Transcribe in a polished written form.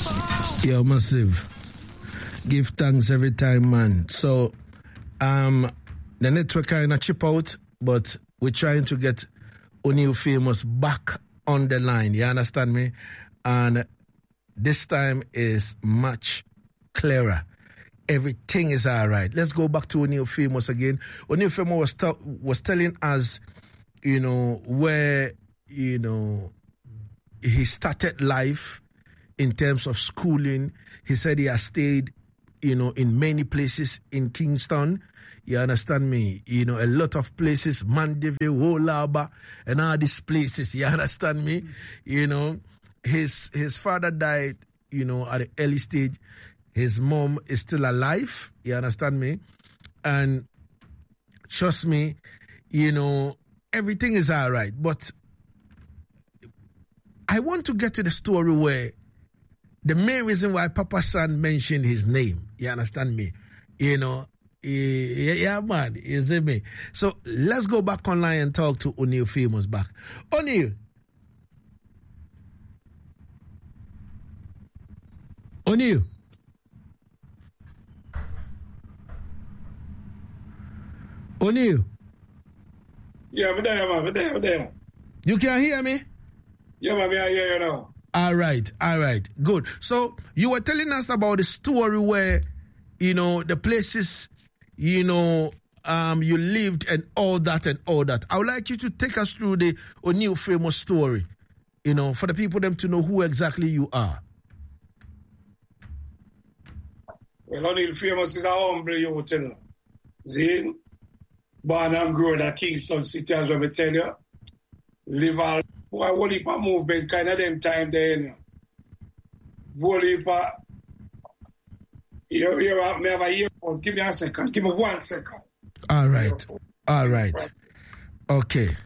Yo, massive. Give thanks every time, man. So, the network kind of chip out, but we're trying to get O'Neal Famous back on the line. You understand me? And this time is much clearer. Everything is all right. Let's go back to O'Neal Famous again. O'Neal Famous was telling us, where, he started life in terms of schooling. He said he has stayed, in many places in Kingston. You understand me? A lot of places, Mandeville, Wolaba, and all these places. You understand me? His father died, at an early stage. His mom is still alive. You understand me? And trust me, everything is all right. But I want to get to the story where the main reason why Papa San mentioned his name. You understand me? Yeah, man. You see me? So let's go back online and talk to O'Neal Famous back. O'Neal. O'Neal. O'Neal. Yeah, I'm there. You can hear me? Yeah, man, I hear you now. All right. Good. So you were telling us about the story where, the places, you lived and all that. I would like you to take us through the O'Neal Famous story, for the people them to know who exactly you are. Well, O'Neal Famous is a humble youth, Zane. Born and grown at Kingston City, as I tell you. Live all whole heap of movement kind of them time there. Whole heap of... You have me have a earphone. Give me a second. Give me 1 second. All right. Okay.